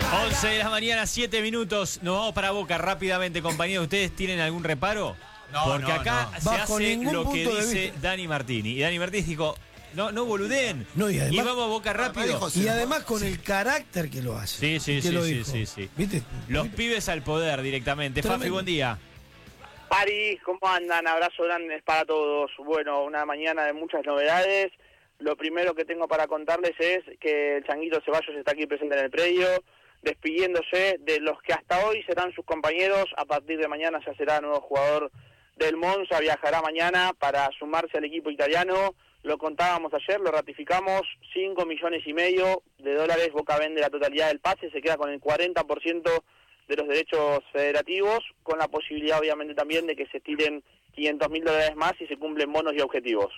11 de la mañana, 7 minutos. Nos vamos para Boca rápidamente, compañeros. ¿Ustedes tienen algún reparo? No, porque acá se Bajo hace ningún lo que punto de dice vista. Dani Martini. Y Dani Martini dijo, no boludeen. No, y además- vamos a Boca rápido. Y además con el carácter que lo hace. Sí, que lo sí, dijo. sí. ¿Viste? Los pibes al poder directamente. Tremendo. Fafi, buen día. Pari, ¿cómo andan? Abrazo grande para todos. Bueno, una mañana de muchas novedades. Lo primero que tengo para contarles es que el Changuito Ceballos está aquí presente en el predio, despidiéndose de los que hasta hoy serán sus compañeros. A partir de mañana ya será nuevo jugador del Monza, viajará mañana para sumarse al equipo italiano. Lo contábamos ayer, lo ratificamos, 5,5 millones de dólares. Boca vende la totalidad del pase, se queda con el 40% de los derechos federativos, con la posibilidad obviamente también de que se tiren $500.000 más si se cumplen bonos y objetivos.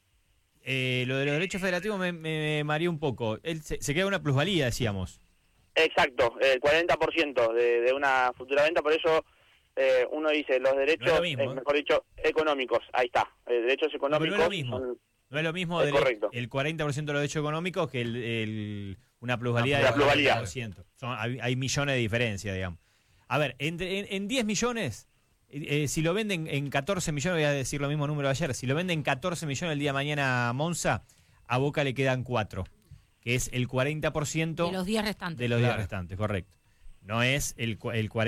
Lo de los derechos federativos me mareó un poco. Él se queda una plusvalía, decíamos. Exacto, el 40% de una futura venta, por eso uno dice los derechos, No es lo mismo, mejor dicho, económicos, ahí está, derechos económicos. No es lo mismo. son- No es lo mismo Es correcto. el 40% de los derechos económicos que una plusvalía La del plusvalía. 40%. Hay millones de diferencia, digamos. A ver, en 10 millones, si lo venden en 14 millones, voy a decir lo mismo número de ayer, si lo venden en 14 millones el día de mañana a Monza, a Boca le quedan 4, que es el 40% de los días restantes. de los días restantes, correcto. No es el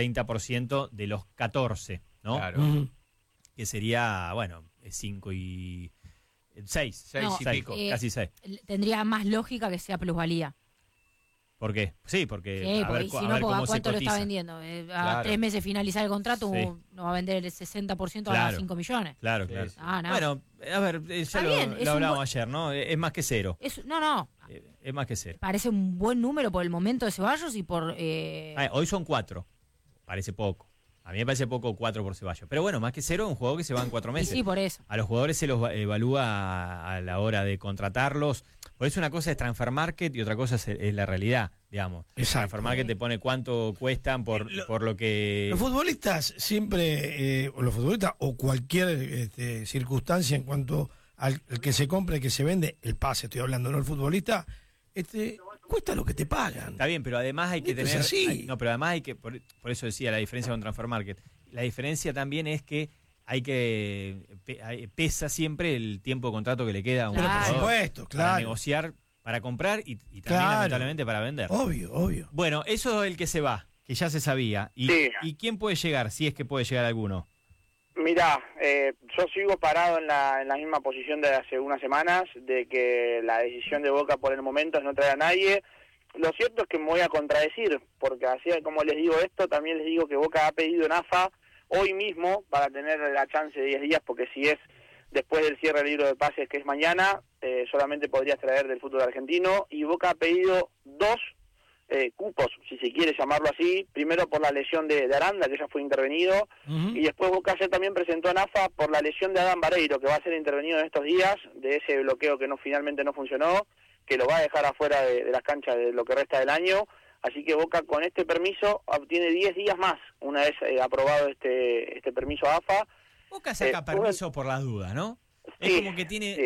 40% de los 14, ¿no? Claro. Ujú. Que sería, bueno, 5 y 6. Seis No, y seis, pico. casi 6. Tendría más lógica que sea plusvalía. ¿Por qué? Sí, porque Sí, a porque ver, si a no, ver porque cómo ¿a se cuánto lo está cotiza. vendiendo? A Claro. 3 meses finalizar el contrato, Sí. no va a vender el 60% a Claro. 5 millones. Claro, Sí, claro. sí. Ah, no. Bueno, a ver, ya Está lo, bien, es lo un hablábamos buen- ayer, ¿no? Es más que cero. No. Es más que cero. Parece un buen número por el momento de Ceballos y por... Hoy son 4. Parece poco. A mí me parece poco 4 por Ceballos. Pero bueno, más que cero, un jugador que se va en 4 y meses. sí, por eso. A los jugadores se los evalúa a la hora de contratarlos. Por eso una cosa es Transfer Market y otra cosa es la realidad, digamos. Exacto. Transfer Market te pone cuánto cuestan por lo que... Los futbolistas siempre, o los futbolistas, o cualquier circunstancia en cuanto al que se compra y que se vende, el pase, estoy hablando, no el futbolista, cuesta lo que te pagan. Está bien, pero además hay que Esto es tener... así. No, pero además hay que... Por eso decía la diferencia con Transfer Market. La diferencia también es que hay que... pesa siempre el tiempo de contrato que le queda a un Pero por jugador supuesto, para claro. negociar, para comprar y también Claro. lamentablemente para vender. Obvio. Bueno, eso es el que se va, que ya se sabía. Sí. ¿Y quién puede llegar, si es que puede llegar alguno? Mirá, yo sigo parado en la misma posición de hace unas semanas, de que la decisión de Boca por el momento es no traer a nadie. Lo cierto es que me voy a contradecir, porque así como les digo esto, también les digo que Boca ha pedido en AFA hoy mismo para tener la chance de 10 días, porque si es después del cierre del libro de pases, que es mañana, solamente podrías traer del fútbol argentino, y Boca ha pedido 2 cupos, si se quiere llamarlo así, primero por la lesión de Aranda, que ya fue intervenido, Ujú. y después Boca ayer también presentó a AFA por la lesión de Adán Vareiro, que va a ser intervenido en estos días, de ese bloqueo que finalmente no funcionó, que lo va a dejar afuera de las canchas de lo que resta del año. Así que Boca con este permiso obtiene 10 días más, una vez aprobado este permiso a AFA. Boca saca Eh, permiso por las dudas, ¿no? Es sí, como que tiene... sí.